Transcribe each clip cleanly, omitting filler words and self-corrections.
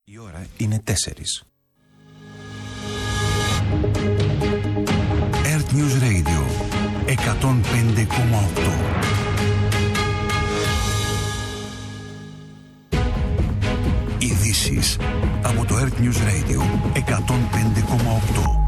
Η ώρα είναι 4. Earth News Radio 105,8. Ειδήσεις από το Earth News Radio 105,8.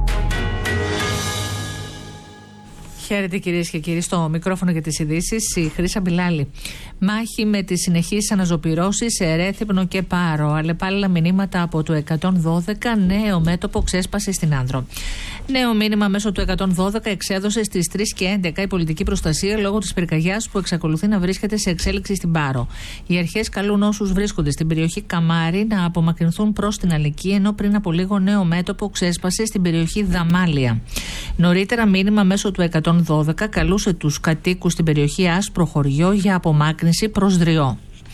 Χαίρετε κυρίες και κύριοι, στο μικρόφωνο για τις ειδήσεις η Χρύσα Μπιλάλη. Μάχη με τις συνεχείς αναζωπυρώσεις σε Ρέθυμνο και Πάρο. Αλλεπάλληλα μηνύματα από το 112, νέο μέτωπο ξέσπασε στην Άνδρο. Νέο μήνυμα μέσω του 112 εξέδωσε στις 3:11 η πολιτική προστασία λόγω της πυρκαγιάς που εξακολουθεί να βρίσκεται σε εξέλιξη στην Πάρο. Οι αρχές καλούν όσους βρίσκονται στην περιοχή Καμάρι να απομακρυνθούν προς την Αλική, ενώ πριν από λίγο νέο μέτωπο ξέσπασε στην περιοχή Δαμάλια. Νωρίτερα μήνυμα μέσω του 112 καλούσε τους κατοίκους στην περιοχή Άσπρο Χωριό για απομάκρυνση προς Δριό.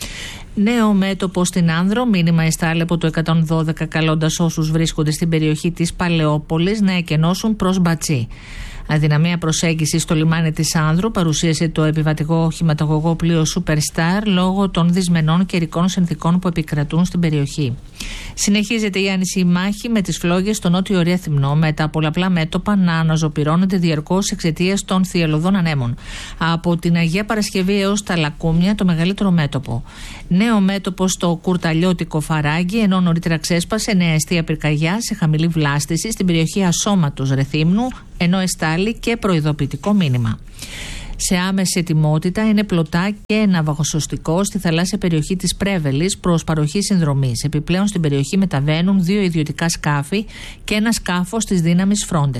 Νέο μέτωπο στην Άνδρο, μήνυμα εστάλει από το 112 καλώντας όσους βρίσκονται στην περιοχή της Παλαιόπολης να εκενώσουν προς Μπατσί. Αδυναμία προσέγγιση στο λιμάνι της Άνδρου παρουσίασε το επιβατικό οχηματαγωγό πλοίο Superstar λόγω των δυσμενών καιρικών συνθηκών που επικρατούν στην περιοχή. Συνεχίζεται η άνηση μάχη με τις φλόγες στο νότιο Ρέθυμνο, με τα πολλαπλά μέτωπα να αναζωπυρώνονται διαρκώς εξαιτίας των θυελλωδών ανέμων. Από την Αγία Παρασκευή έως τα Λακούμια, το μεγαλύτερο μέτωπο. Νέο μέτωπο στο Κουρταλιώτικο Φαράγγι, ενώ νωρίτερα ξέσπασε νέα εστία πυρκαγιά σε χαμηλή βλάστηση στην περιοχή Ασώματος Ρεθύμνου, ενώ εστάλει και προειδοποιητικό μήνυμα. Σε άμεση ετοιμότητα είναι πλωτά και ναυαγοσωστικό στη θαλάσσια περιοχή της Πρέβελης προς παροχή συνδρομής. Επιπλέον στην περιοχή μεταβαίνουν 2 ιδιωτικά σκάφη και ένα σκάφος της δύναμης Frontex.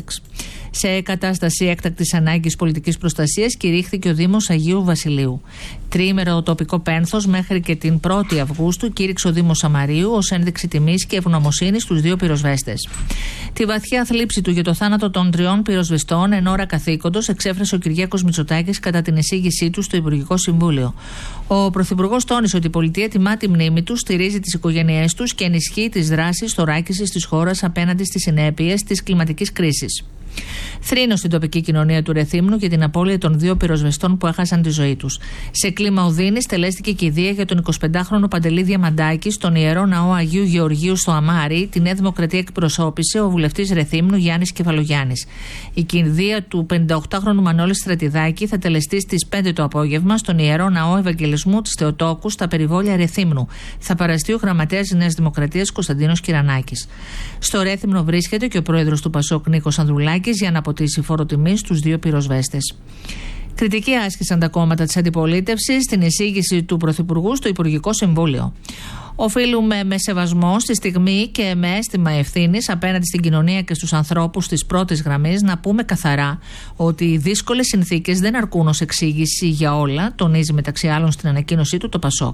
Σε κατάσταση έκτακτης ανάγκης πολιτικής προστασίας κηρύχθηκε ο Δήμος Αγίου Βασιλείου. Τριήμερο τοπικό πένθος μέχρι και την 1η Αυγούστου κήρυξε ο Δήμος Σαμαρίου ως ένδειξη τιμής και ευγνωμοσύνης στους 2 πυροσβέστες. Τη βαθιά θλίψη του για το θάνατο των 3 πυροσβεστών εν ώρα καθήκοντος εξέφρασε ο Κυριάκος Μητσοτάκης κατά την εισήγησή του στο Υπουργικό Συμβούλιο. Ο Πρωθυπουργός τόνισε ότι η πολιτεία τιμά τη μνήμη του, στηρίζει τις οικογένειές τους και ενισχύει τις δράσεις θωράκισης της χώρας απέναντι στις συνέπειες της κλιματικής κρίσης. Θρήνο στην τοπική κοινωνία του Ρεθύμνου για την απώλεια των 2 πυροσβεστών που έχασαν τη ζωή τους. Σε κλίμα οδύνης τελέστηκε και η κηδεία για τον 25χρονο Παντελή Διαμαντάκη στον Ιερό Ναό Αγίου Γεωργίου στο Αμάρι. Τη Νέα Δημοκρατία εκπροσώπησε ο βουλευτής Ρεθύμνου Γιάννης Κεφαλογιάννης. Η κηδεία του 58χρονου Μανώλη Στρατιδάκη θα τελεστεί στις 5 το απόγευμα στον Ιερό Ναό Ευαγγελισμού της Θεοτόκου στα περιβόλια Ρεθύμνου. Θα παραστεί ο γραμματέας της Νέας Δημοκρατίας Κωνσταντίνος Κυρανάκης. Στο Ρέθυμνο βρίσκεται και ο πρόεδρος του Πασόκ Νίκος Ανδρουλάκης για να αποτίσει φόρο τιμής στους 2 πυροσβέστες. Κριτική άσκησαν τα κόμματα της αντιπολίτευσης στην εισήγηση του Πρωθυπουργού στο Υπουργικό Συμβούλιο. Οφείλουμε με σεβασμό στη στιγμή και με αίσθημα ευθύνης απέναντι στην κοινωνία και στους ανθρώπους της πρώτης γραμμής να πούμε καθαρά ότι οι δύσκολες συνθήκες δεν αρκούν ως εξήγηση για όλα, τονίζει μεταξύ άλλων στην ανακοίνωσή του το Πασόκ.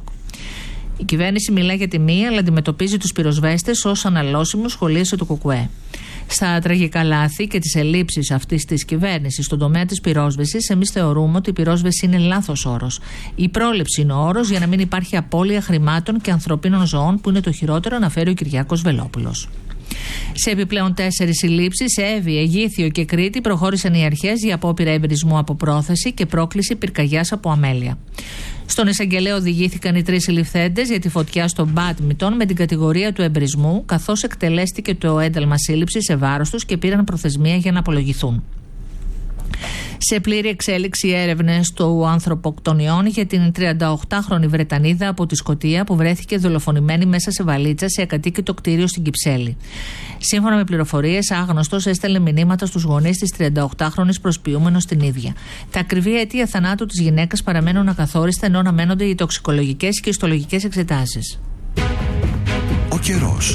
Η κυβέρνηση μιλά για τη μία, αλλά αντιμετωπίζει τους πυροσβέστες ως αναλώσιμους, σχολίασε το ΚΚΕ. Στα τραγικά λάθη και τις ελλείψεις αυτής της κυβέρνησης στον τομέα της πυρόσβεσης, εμείς θεωρούμε ότι η πυρόσβεση είναι λάθος όρος. Η πρόληψη είναι ο όρος για να μην υπάρχει απώλεια χρημάτων και ανθρωπίνων ζωών, που είναι το χειρότερο, αναφέρει ο Κυριάκος Βελόπουλος. Σε επιπλέον 4 συλλήψεις, σε Εύη, Αιγήθιο και Κρήτη, προχώρησαν οι αρχές για απόπειρα εμπρισμού από πρόθεση και πρόκληση πυρκαγιάς από αμέλεια. Στον εισαγγελέα οδηγήθηκαν οι 3 συλληφθέντες για τη φωτιά στο μπάντμιντον με την κατηγορία του εμπρισμού, καθώς εκτελέστηκε το ένταλμα σύλληψης σε βάρος τους και πήραν προθεσμία για να απολογηθούν. Σε πλήρη εξέλιξη έρευνες του ανθρωποκτονιών για την 38χρονη Βρετανίδα από τη Σκωτία που βρέθηκε δολοφονημένη μέσα σε βαλίτσα σε ακατοίκητο κτίριο στην Κυψέλη. Σύμφωνα με πληροφορίες, άγνωστος έστελνε μηνύματα στους γονείς της 38χρονης προσποιούμενος την ίδια. Τα ακριβή αιτία θανάτου της γυναίκας παραμένουν ακαθόριστα, ενώ αναμένονται οι τοξικολογικές και ιστολογικές εξετάσεις. Ο καιρός.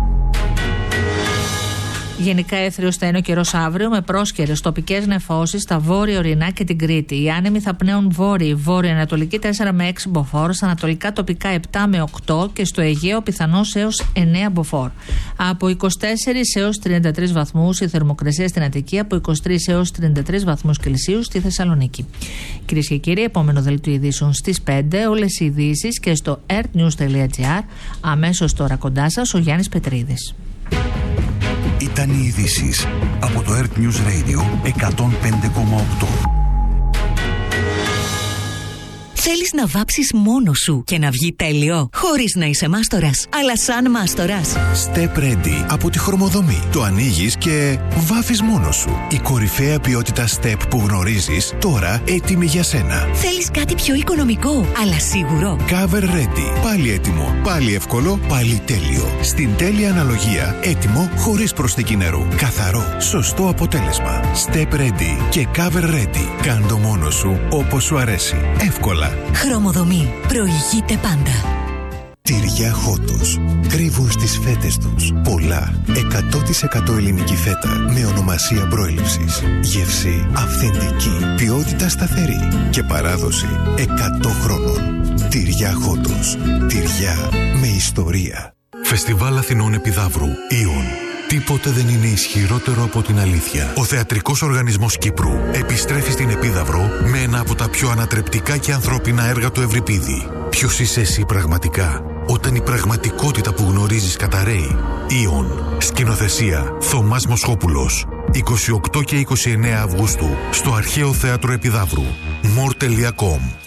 Γενικά έθριος θα είναι ο καιρός αύριο, με πρόσκαιρες τοπικές νεφώσεις στα βόρεια ορεινά και την Κρήτη. Οι άνεμοι θα πνέουν βόρειο-ανατολική 4 με 6 μποφόρ, στα ανατολικά τοπικά 7 με 8 και στο Αιγαίο πιθανώς έως 9 μποφόρ. Από 24 έως 33 βαθμούς η θερμοκρασία στην Αττική, από 23 έως 33 βαθμούς Κελσίου στη Θεσσαλονίκη. Κυρίες και κύριοι, επόμενο δελτίο ειδήσεων στις 5. Όλες οι ειδήσεις και στο earthnews.gr. Αμέσως τώρα κοντά σας ο Γιάννης Πετρίδης. Ήταν οι ειδήσεις από το Earth News Radio 105,8. Θέλεις να βάψεις μόνος σου και να βγει τέλειο, χωρίς να είσαι μάστορας, αλλά σαν μάστορας. Step Ready από τη Χρωμοδομή. Το ανοίγεις και βάφεις μόνος σου. Η κορυφαία ποιότητα Step που γνωρίζεις, τώρα έτοιμη για σένα. Θέλεις κάτι πιο οικονομικό, αλλά σίγουρο. Cover Ready. Πάλι έτοιμο, πάλι εύκολο, πάλι τέλειο. Στην τέλεια αναλογία, έτοιμο χωρίς προσθήκη νερού. Καθαρό, σωστό αποτέλεσμα. Step Ready και Cover Ready. Κάντο μόνο σου όπως σου αρέσει. Εύκολα. Χρωμοδομή. Προηγείται πάντα. Τυριά Χότος. Κρύβουν στις φέτες τους πολλά 100% ελληνική φέτα με ονομασία προέλευσης. Γεύση αυθεντική, ποιότητα σταθερή και παράδοση 100 χρόνων. Τυριά Χότος. Τυριά με ιστορία. Φεστιβάλ Αθηνών Επιδαύρου. Ιον. Τίποτε δεν είναι ισχυρότερο από την αλήθεια. Ο Θεατρικός Οργανισμός Κύπρου επιστρέφει στην Επίδαυρο με ένα από τα πιο ανατρεπτικά και ανθρώπινα έργα του Ευρυπίδη. Ποιος είσαι εσύ πραγματικά, όταν η πραγματικότητα που γνωρίζεις καταραίει? Ιον. Σκηνοθεσία Θωμάς Μοσχόπουλος. 28 και 29 Αυγούστου στο Αρχαίο Θέατρο Επιδαύρου. more.com